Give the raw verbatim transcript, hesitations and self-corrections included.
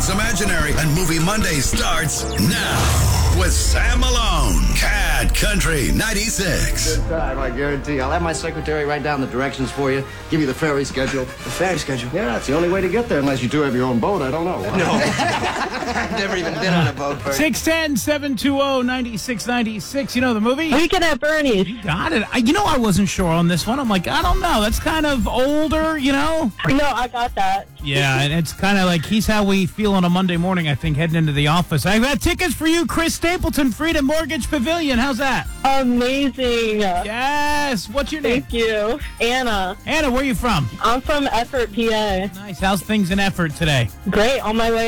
Everything's Imaginary and Movie Monday starts now with Sam Malone. Cat Country ninety-six. Good time, I guarantee. I'll have my secretary write down the directions for you, give you the ferry schedule. The ferry schedule? Yeah, it's the only way to get there, unless you do have your own boat. I don't know. No. I've never even been on a boat. six ten, seven two zero, nine six nine six. You know the movie? Weekend at Bernie's. You got it. I, you know, I wasn't sure on this one. I'm like, I don't know. That's kind of older, you know? No, I got that. Yeah, and it's kind of like he's how we feel on a Monday morning, I think, heading into the office. I've got tickets for you, Chris Stapleton, Freedom Mortgage Pavilion. How's that? Amazing. Yes. What's your name? Thank you. Anna. Anna, where are you from? I'm from Effort, P A. Nice. How's things in Effort today? Great. On my way